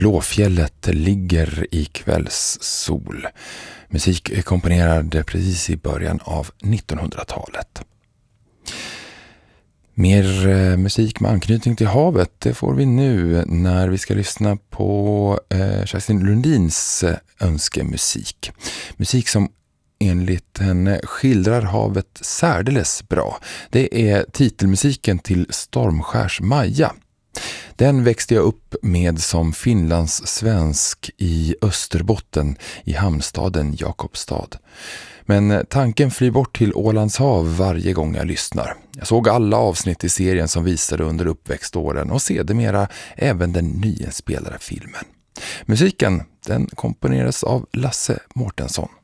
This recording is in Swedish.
Blåfjället ligger i kvällssol. Musik komponerad precis i början av 1900-talet. Mer musik med anknytning till havet, det får vi nu när vi ska lyssna på Kerstin Lundins önskemusik. Musik som enligt henne skildrar havet särdeles bra. Det är titelmusiken till Stormskärs Maja. Den växte jag upp med som finlandssvensk i Österbotten i hamnstaden Jakobstad. Men tanken flyr bort till Ålands hav varje gång jag lyssnar. Jag såg alla avsnitt i serien som visade under uppväxtåren och sedermera även den nyinspelade filmen. Musiken, den komponeras av Lasse Mårtensson.